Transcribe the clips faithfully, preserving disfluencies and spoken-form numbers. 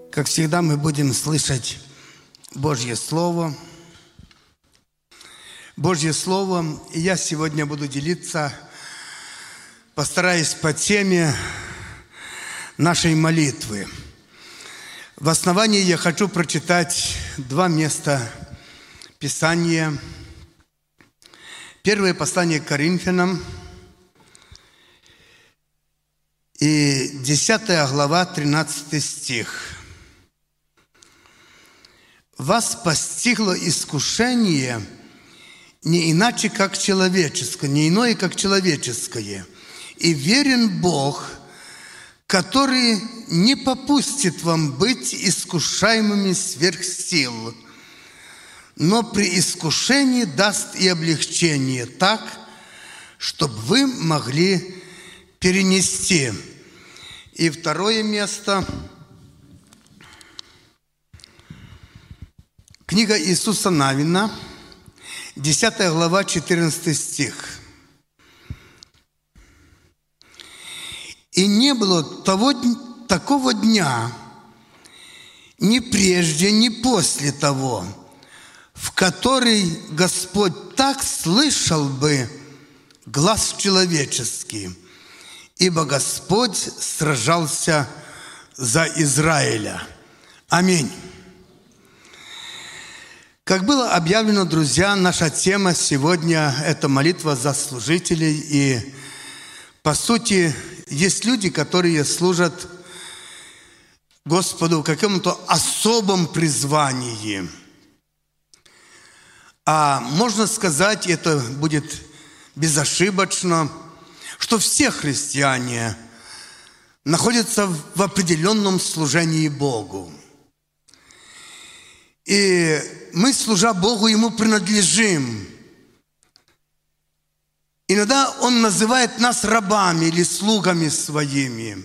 Как всегда, мы будем слышать Божье Слово. Божье Слово. И я сегодня буду делиться, постараюсь по теме нашей молитвы. В основании я хочу прочитать два места Писания. Первое послание к Коринфянам и десятая глава, тринадцатый стих. «Вас постигло искушение не иначе, как человеческое, не иное, как человеческое. И верен Бог, который не попустит вам быть искушаемыми сверх сил, но при искушении даст и облегчение так, чтобы вы могли перенести». И второе место. Книга Иисуса Навина, десятая глава, четырнадцатый стих. «И не было того, такого дня, ни прежде, ни после того, в который Господь так слышал бы глас человеческий, ибо Господь сражался за Израиля». Аминь. Как было объявлено, друзья, наша тема сегодня – это молитва за служителей. И, по сути, есть люди, которые служат Господу в каком-то особом призвании. А можно сказать, это будет безошибочно, что все христиане находятся в определенном служении Богу. И мы, служа Богу, Ему принадлежим. Иногда Он называет нас рабами или слугами Своими.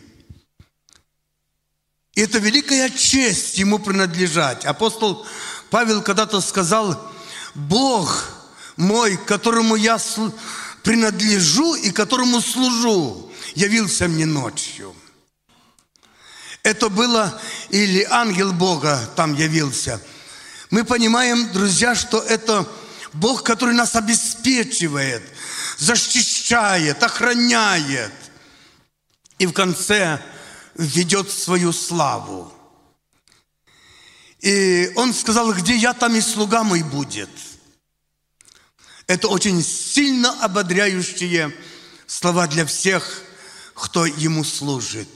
И это великая честь Ему принадлежать. Апостол Павел когда-то сказал: «Бог мой, которому я принадлежу и которому служу, явился мне ночью». Это было, или ангел Бога там явился. Мы понимаем, друзья, что это Бог, который нас обеспечивает, защищает, охраняет и в конце ведет свою славу. И Он сказал: «Где я, там и слуга мой будет». Это очень сильно ободряющие слова для всех, кто Ему служит.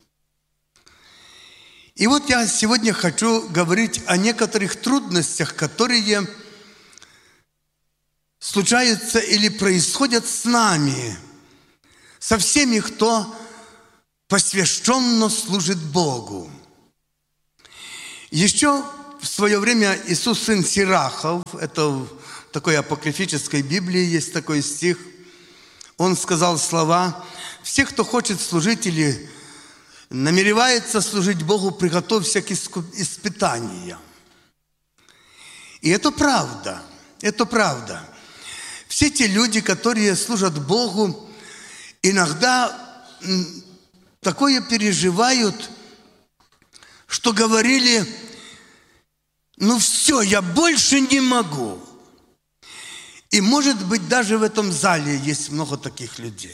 И вот я сегодня хочу говорить о некоторых трудностях, которые случаются или происходят с нами, со всеми, кто посвященно служит Богу. Еще в свое время Иисус, сын Сирахов, это в такой апокрифической Библии есть такой стих, он сказал слова: «Все, кто хочет служить или намеревается служить Богу, приготовься к испытаниям». И это правда, это правда. Все те люди, которые служат Богу, иногда такое переживают, что говорили: «Ну все, я больше не могу». И, может быть, даже в этом зале есть много таких людей.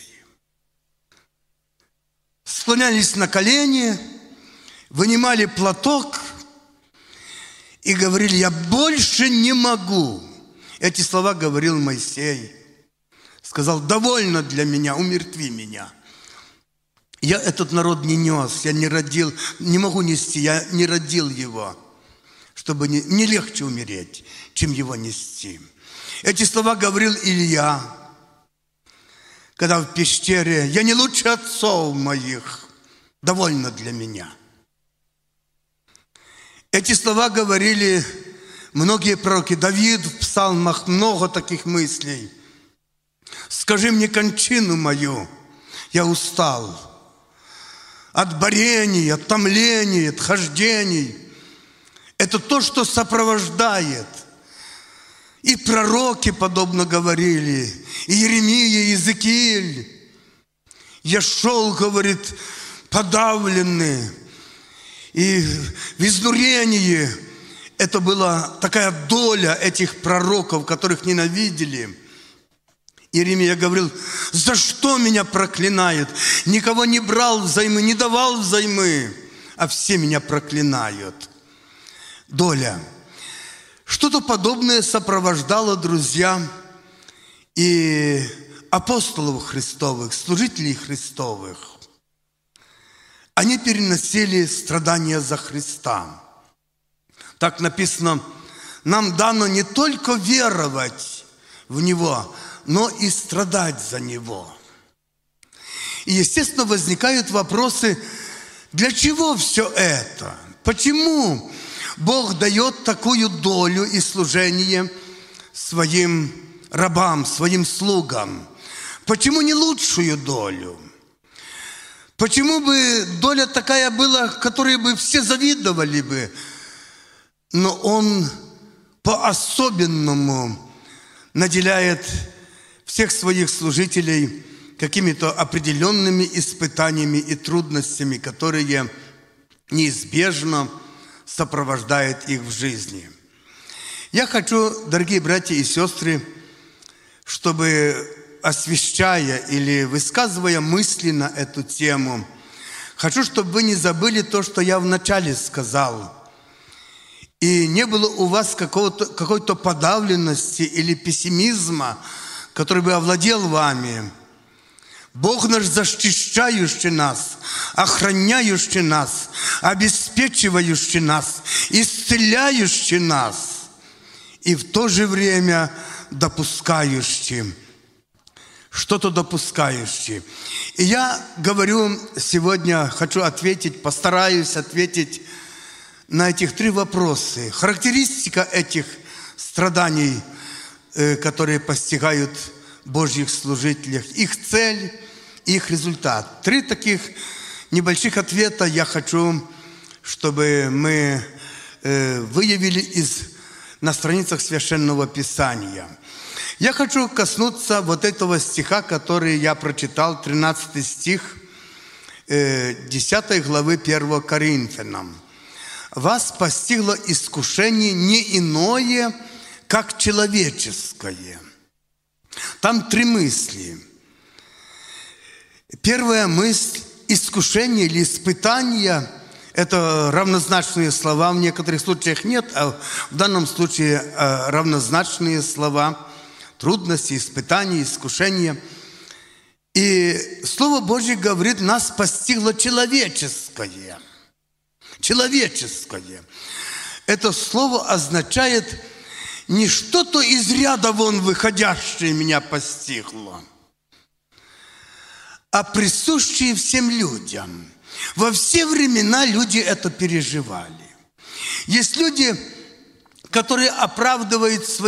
Склонялись на колени, вынимали платок и говорили: «Я больше не могу». Эти слова говорил Моисей. Сказал: «Довольно для меня, умертви меня». Я этот народ не нес, я не родил, не могу нести, я не родил его, чтобы не, не легче умереть, чем его нести. Эти слова говорил Илья, когда в пещере: «Я не лучше отцов моих, довольно для меня». Эти слова говорили многие пророки. Давид в псалмах много таких мыслей. «Скажи мне кончину мою, я устал от борений, от томлений, от хождений». Это то, что сопровождает. И пророки подобно говорили, и Иеремия, и Иезекииль. «Я шел, — говорит, — подавленный, И в изнурении это была такая доля этих пророков, которых ненавидели. Иеремия говорил: за что меня проклинают? Никого не брал взаймы, не давал взаймы, а все меня проклинают. Доля. Что-то подобное сопровождало, друзья, и апостолов Христовых, служителей Христовых. Они переносили страдания за Христа. Так написано: нам дано не только веровать в Него, но и страдать за Него. И, естественно, возникают вопросы: для чего все это? Почему Бог дает такую долю и служение своим рабам, своим слугам? Почему не лучшую долю? Почему бы доля такая была, которой бы все завидовали бы? Но Он по-особенному наделяет всех своих служителей какими-то определенными испытаниями и трудностями, которые неизбежно сопровождают их в жизни. Я хочу, дорогие братья и сестры, чтобы, освещая или высказывая мысли на эту тему, хочу, чтобы вы не забыли то, что я вначале сказал. И не было у вас какого-то, какой-то подавленности или пессимизма, который бы овладел вами. Бог наш, защищающий нас, охраняющий нас, обеспечивающий нас, исцеляющий нас и в то же время допускающий, что-то допускающий. И я говорю сегодня, хочу ответить, постараюсь ответить на этих три вопроса. Характеристика этих страданий, которые постигают Божьих служителей, их цель, их результат. Три таких небольших ответа я хочу, чтобы мы выявили из, на страницах Священного Писания. Я хочу коснуться вот этого стиха, который я прочитал, тринадцатый стих десятой главы первого Коринфянам. «Вас постигло искушение не иное, как человеческое». Там три мысли. Первая мысль – искушение или испытание. Это равнозначные слова, в некоторых случаях нет, а в данном случае равнозначные слова. Трудности, испытания, искушения. И Слово Божье говорит, нас постигло человеческое. Человеческое. Это слово означает не что-то из ряда вон выходящее меня постигло, а присущее всем людям. Во все времена люди это переживали. Есть люди, которые оправдывают свои